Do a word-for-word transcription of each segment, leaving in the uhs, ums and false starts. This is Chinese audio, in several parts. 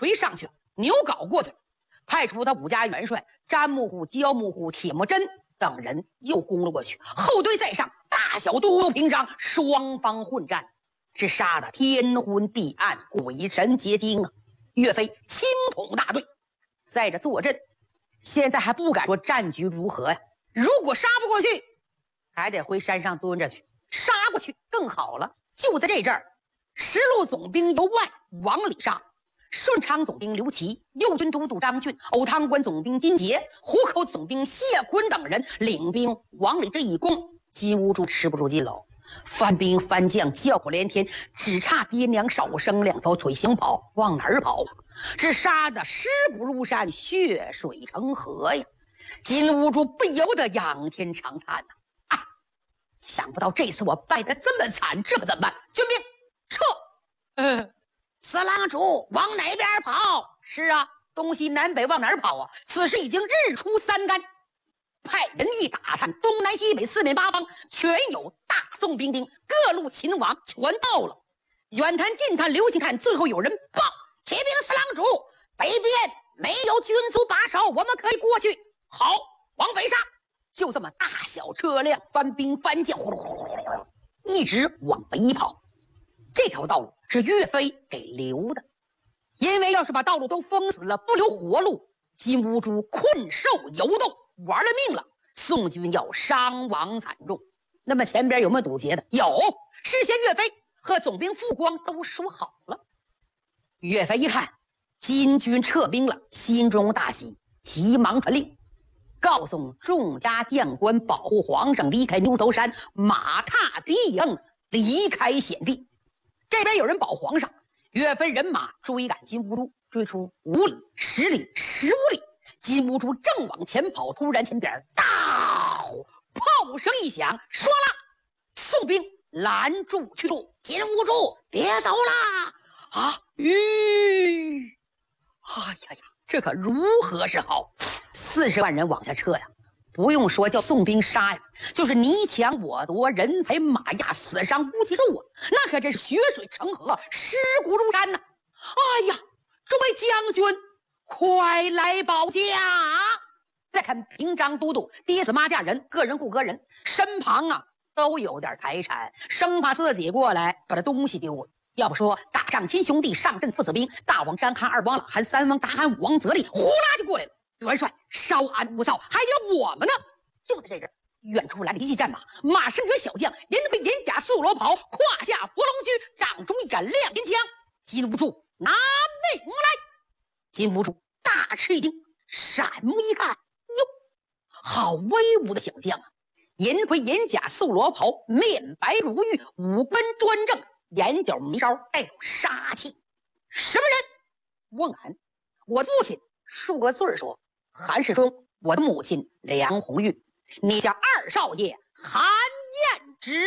锤上去了，牛皋过去了，派出他五家元帅詹木虎、焦木虎、铁木真等人又攻了过去，后队在上，大小都督平章，双方混战，是杀得天昏地暗，鬼神结晶啊！岳飞亲统大队在这坐镇，现在还不敢说战局如何呀。如果杀不过去，还得回山上蹲着去；杀过去更好了。就在这阵儿，十路总兵由外往里杀，顺昌总兵刘琦、右军都督张俊、藕汤关总兵金杰、湖口总兵谢坤等人领兵往里这一攻，金兀术吃不住劲喽。番兵番将叫苦连天，只差爹娘少生两条腿行跑，往哪儿跑？这杀得尸骨如山，血水成河呀！金兀术不由得仰天长叹呐、啊！啊，想不到这次我败得这么惨，这可怎么办？军兵撤！嗯，四郎主往哪边跑？是啊，东西南北往哪儿跑啊？此时已经日出三竿。派人一打探，东南西北四面八方全有大宋兵丁，各路秦王全到了。远探近探留心看，最后有人报：启禀四郎主，北边没有军卒把守，我们可以过去。好，往北杀！就这么大小车辆、番兵番将，呼噜呼噜呼噜，一直往北跑。这条道路是岳飞给留的，因为要是把道路都封死了，不留活路，金兀术困兽犹斗，玩了命了，宋军要伤亡惨重。那么前边有没有堵截的？有，事先岳飞和总兵傅光都说好了。岳飞一看金军撤兵了，心中大喜，急忙传令，告诉众家将官保护皇上离开牛头山，马踏敌营，离开险地。这边有人保皇上，岳飞人马追赶金兀术，追出五里、十里、十五里。金兀术正往前跑，突然前边到炮声一响，唰啦，宋兵拦住去路。金兀术，别走啦！啊，吁！哎呀呀，这可如何是好？四十万人往下撤呀！不用说叫宋兵杀呀，就是你抢我夺，人财马压，死伤无计数啊！那可真是血水成河，尸骨如山呐！哎呀，诸位将军，快来保驾！再看平章都督爹子妈家人，个人雇个人，身旁啊都有点财产，生怕自己过来把这东西丢了。要不说打仗亲兄弟，上阵父子兵，大王张邯，二王老韩，三王达罕，五王则立，呼啦就过来了。元帅稍安勿躁，还有我们呢。就在这阵，远处来了一骑战马，马身着小将，银盔银甲素罗袍，胯下伏龙驹，掌中一杆亮银枪。金兀术拿命来！金兀术大吃一惊，闪目一看，哟，好威武的小将啊！银盔银甲素罗袍，面白如玉，五官端正，眼角眉梢带有杀气。什么人？问俺，我父亲数个字说，韩世忠，我的母亲梁红玉，你家二少爷韩彦直。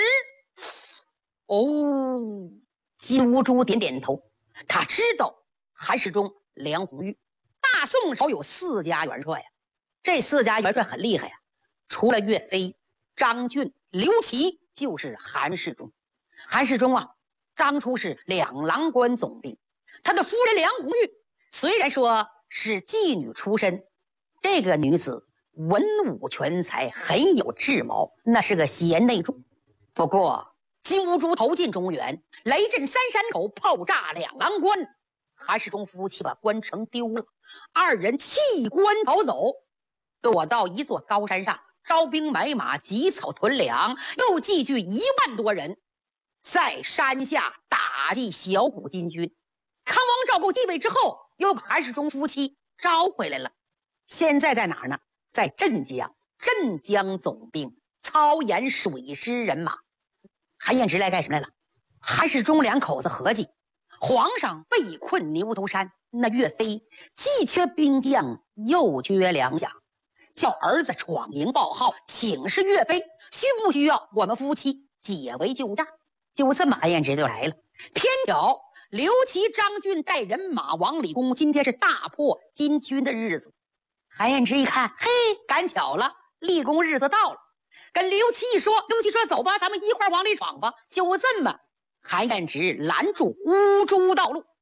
哦，金兀术点点头，他知道韩世忠、梁红玉。大宋朝有四家元帅呀，这四家元帅很厉害呀，除了岳飞、张俊、刘琦，就是韩世忠。韩世忠啊，当初是两郎官总兵，他的夫人梁红玉虽然说是妓女出身，这个女子文武全才，很有智谋，那是个贤内助。不过金兀术投进中原，雷震三山口，炮炸两郎关，韩世忠夫妻把关城丢了，二人弃关逃走，躲到一座高山上，招兵买马，集草屯粮，又集聚一万多人，在山下打击小股金军。康王赵构继位之后，又把韩世忠夫妻招回来了。现在在哪儿呢？在镇江，镇江总兵操演水师人马。韩彦直来干什么来了？韩世忠两口子合计，皇上被困牛头山，那岳飞既缺兵将，又缺粮饷，叫儿子闯营报号，请示岳飞，需不需要我们夫妻解围救驾？就这么，韩彦直就来了。偏巧刘琦、张俊带人马往里攻，今天是大破金军的日子。韩彦直一看，嘿，赶巧了，立功日子到了，跟刘琦一说，刘琦说走吧，咱们一块往里闯吧。就这么，韩彦直拦住乌珠道路。